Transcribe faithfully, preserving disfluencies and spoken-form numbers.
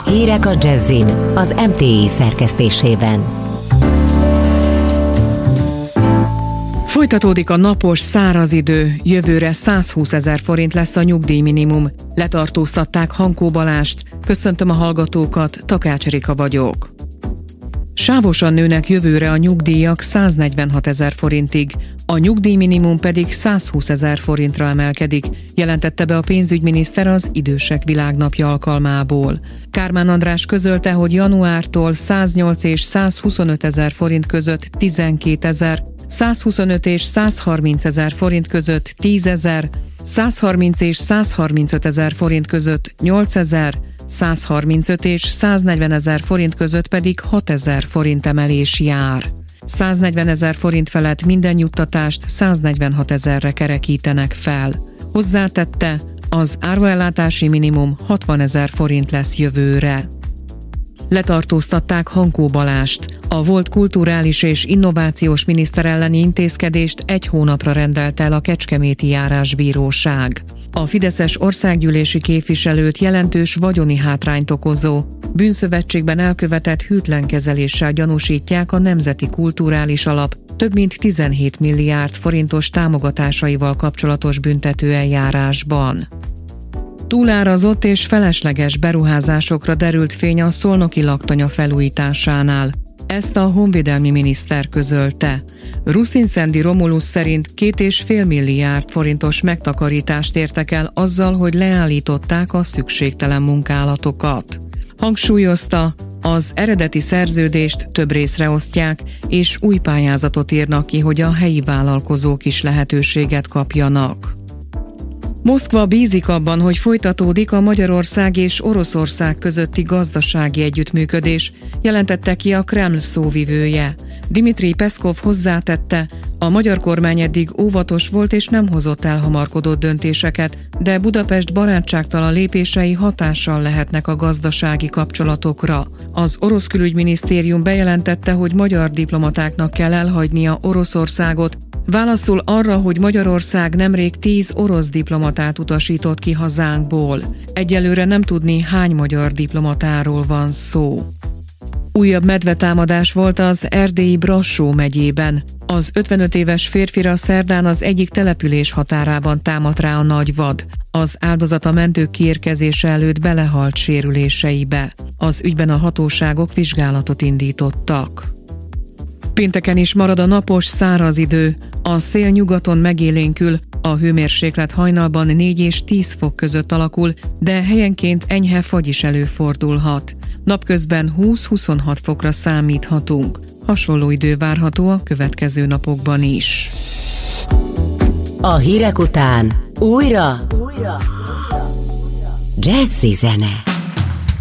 Hírek a Jazzin az em té i szerkesztésében. Folytatódik a napos, száraz idő, jövőre százhúszezer forint lesz a nyugdíjminimum. Letartóztatták Hankó Balást. Köszöntöm a hallgatókat, Takács Erika vagyok. Sávosan nőnek jövőre a nyugdíjak száznegyvenhatezer forintig, a nyugdíjminimum pedig százhúszezer forintra emelkedik, jelentette be a pénzügyminiszter az Idősek Világnapja alkalmából. Kármán András közölte, hogy januártól száznyolc és százhuszonöt ezer forint között tizenkétezer, százhuszonöt és százharminc ezer forint között tízezer, százharminc és százharmincöt ezer forint között nyolcezer, százharmincöt és száznegyven ezer forint között pedig hatezer forint emelés jár. száznegyven ezer forint felett minden juttatást száznegyvenhat ezerre kerekítenek fel. Hozzátette, az áruellátási minimum hatvan ezer forint lesz jövőre. Letartóztatták Hankó Balást. A volt kulturális és innovációs miniszter elleni intézkedést egy hónapra rendelt el a Kecskeméti Járásbíróság. A fideszes országgyűlési képviselőt jelentős vagyoni hátrányt okozó, bűnszövetségben elkövetett hűtlenkezeléssel gyanúsítják a Nemzeti Kulturális Alap több mint tizenhét milliárd forintos támogatásaival kapcsolatos büntetőeljárásban. Túlárazott és felesleges beruházásokra derült fény a szolnoki laktanya felújításánál. Ezt a honvédelmi miniszter közölte. Ruszinszendi Romulus szerint két és fél milliárd forintos megtakarítást értek el azzal, hogy leállították a szükségtelen munkálatokat. Hangsúlyozta, az eredeti szerződést több részre osztják, és új pályázatot írnak ki, hogy a helyi vállalkozók is lehetőséget kapjanak. Moszkva bízik abban, hogy folytatódik a Magyarország és Oroszország közötti gazdasági együttműködés, jelentette ki a Kreml szóvivője. Dmitrij Peszkov hozzátette, a magyar kormány eddig óvatos volt és nem hozott elhamarkodott döntéseket, de Budapest barátságtalan lépései hatással lehetnek a gazdasági kapcsolatokra. Az orosz külügyminisztérium bejelentette, hogy magyar diplomatáknak kell elhagynia Oroszországot, válaszul arra, hogy Magyarország nemrég tíz orosz diplomatát utasított ki hazánkból. Egyelőre nem tudni, hány magyar diplomatáról van szó. Újabb medvetámadás volt az erdélyi Brassó megyében. Az ötvenöt éves férfira szerdán az egyik település határában támadt rá a nagy vad. Az áldozat a mentők kiérkezése előtt belehalt sérüléseibe. Az ügyben a hatóságok vizsgálatot indítottak. Pénteken is marad a napos, száraz idő. A szél nyugaton megélénkül, a hőmérséklet hajnalban négy és tíz fok között alakul, de helyenként enyhe fagy is előfordulhat. Napközben húsz-huszonhat fokra számíthatunk. Hasonló idő várható a következő napokban is. A hírek után újra, újra. Jazzy zene.